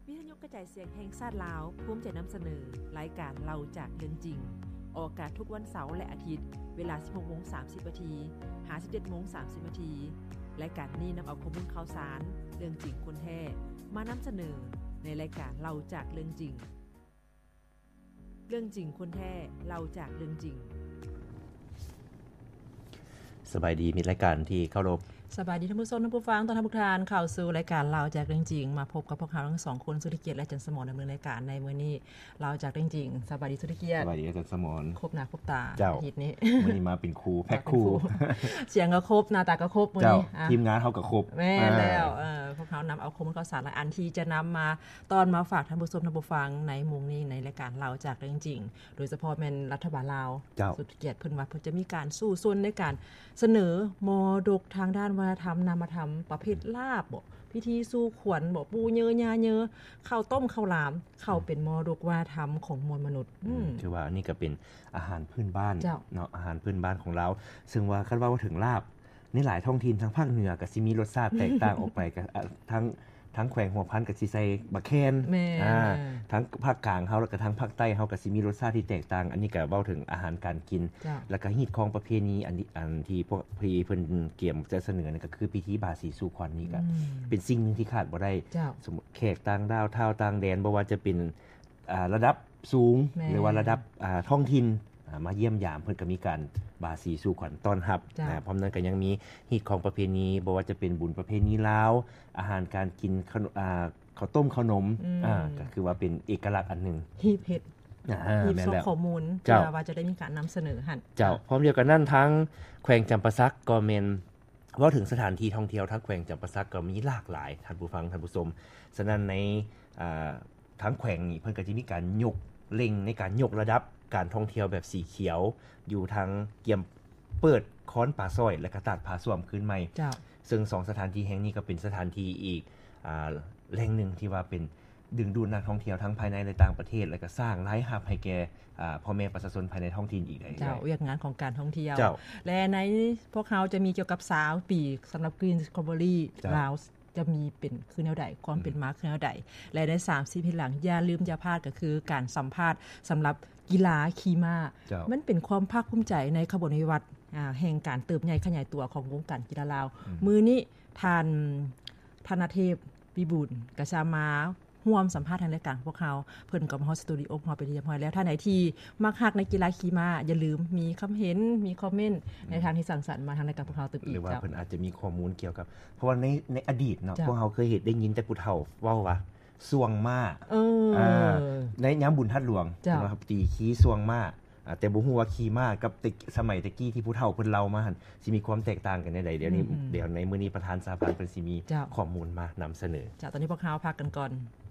วิทยุกระจายเสียงแห่งชาติลาวภูมิใจนำเสนอรายการเราจากเรื่องจริงออกอากาศทุกวันเสาร์และอาทิตย์เวลา 16:30 น. หา 17:30 น. รายการนี้นำเอาข้อมูลข่าวสารเรื่องจริงคนแท้มานำเสนอในรายการเราจากเรื่องจริงเรื่องจริงคนแท้เราจากเรื่องจริงสบายดีมีรายการที่เคารพสบายดีท่านผู้ชมท่านผู้ฟังตอนท่านผู้ทานเข้าสู่รายการเราจากเรื่องจริงมาพบกับพวกเราทั้งสองคนสุธิเกียรติและจันทร์สมรดำเนินรายการในมื้อนี้เราจากเรื่องจริงสบายดีสุธิเกียรติสบายดีอาจารย์สมรครบหน้าครบตาอาทิตย์นี้มื้อนี้มาเป็นครูแพ็คครูเสียงก็ครบหน้าตาก็ครบมื้อนี้ทีมงานเฮาก็ครบแม่แล้วพวกเรานำเอาข้อมูลข่าวสารหลายอันที่จะนำมาตอนมาฝากท่านผู้ชมท่านผู้ฟังในมุมนี้ในรายการเราจากเรื่องจริงโดยเฉพาะแม่นรัฐบาลลาวสุธิเกียรติเพิ่นว่าเพิ่นจะมีการสู้ซนในการเสนอมรดกทางด้านวัฒนธรรมนามธรรมประเภทลาบบ่พิธีสู่ขวัญบ่ปูเยอะยาเยอะข้าวต้มข้าวหลามเข้าเป็นมรดกวัฒนธรรมของมวลมนุษย์คือว่านี่ก็เป็นอาหารพื้นบ้านเนาะอาหารพื้นบ้านของเราซึ่งว่าคันว่าถึงลาบในหลายท้องถิ่นทั้งภาคเหนือก็สิมีรสชาติแตกต่างออกไปก็ทั้งแขวงหัวพันก็สิใส่บักแคนทั้งภาคกลางเฮาแล้วก็ทั้งภาคใต้เฮาก็สิมีรสชาติที่แตกต่างอันนี้ก็เว้าถึงอาหารการกินแล้วก็ฮีตของประเพณีอันที่พวกพี่เพิ่นเกี่ยมจะเสนอนี่ก็คือพิธีบาสีสู่ขวัญนี่ก็เป็นสิ่งนึงที่ขาดบ่ได้สมมุติแขกต่างดาวชาวต่างแดนบ่ว่าจะเป็นระดับสูงหรือว่าระดับท้องถิ่นมาเยี่ยมยามเพิ่นก็มีการบาสีสู่ขวัญต้อนรับนะพร้อมนั้นก็ยังมีฮีตของประเพณีบ่ว่าจะเป็นบุญประเพณีลาวอาหารการกินข้าวต้มขนมก็คือว่าเป็นเอกลักษณ์อันนึงฮีบเฮ็ดฮีบส่งข้อมูลเพื่อว่าจะได้มีการนำเสนอหั่นเจ้าพร้อมเดียวกันนั้นทั้งแขวงจำปาสักก็แม่นเว้าถึงสถานที่ท่องเที่ยวทั้งแขวงจำปาสักก็มีหลากหลายท่านผู้ฟังท่านผู้ชมฉะนั้นในทั้งแขวงนี้เพิ่นก็สิมีการยกเล็งในการยกระดับการท่องเที่ยวแบบสีเขียวอยู่ทางเกี่ยมเปิดค้อนป่าซ้อยและก็ตัดผาส้วมขึ้นใหม่ซึ่ง2สถานที่แห่งนี้ก็เป็นสถานที่อีกแหล่งหนึ่งที่ว่าเป็นดึงดูดนักท่องเที่ยวทั้งภายในและต่างประเทศและก็สร้างรายรับให้แก่พ่อแม่ประชาชนภายในท้องถิ่นอีกได้เจ้าเวียกงานของการท่องเที่ยวและในพวกเขาจะมีเกี่ยวกับสาวปีสำหรับ Green Discovery ลาวจะมีเป็นคือแนวใดความเป็นมาคือแนวใดและใน30ปีหลังอย่าลืมอย่าพลาดก็คือการสัมภาษณ์สำหรับกีฬาขี่ม้ามันเป็นความภาคภูมิใจในขบวนวิวัฒน์แห่งการเติบใหญ่ขยายตัวของวงการกีฬาลาวมื้อนี้ท่านธนเทพวิบูลย์ก็จะมาร่วมสัมภาษณ์ทางรายการพวกเขาเพิ่นก็มาฮอดสตูดิโอของเราไปเรียบร้อยแล้วถ้าไหนที่มักฮักในกีฬาขี่ม้าอย่าลืมมีคำเห็นมีคอมเมนต์ในทางที่สร้างสรรค์มาทางรายการพวกเราตึกอีกหรือว่าเพิ่นอาจจะมีข้อมูลเกี่ยวกับเพราะว่าในอดีตเนาะพวกเราเคยเห็นได้ยินแต่ผู้เฒ่าเว้าว่าสวงม้าในยามบุญทัดหลวงนะครับตีขี้สวงม้าแต่บ่ฮู้ว่าขี่ม้ากับสมัยตะกี้ที่ผู้เฒ่าเพิ่นเล่ามาหั่นสิมีความแตกต่างกันในใดเดี๋ยวในมื้อนี้ประธานสหพันธ์เพิ่นสิมีข้อมูลมานำเสนอจ้ะตอนนี้พวกเราพักกันก่อน